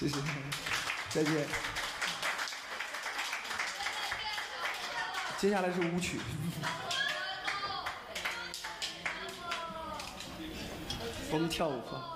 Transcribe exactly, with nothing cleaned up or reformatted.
谢谢，再见。接下来是舞曲。风跳舞放。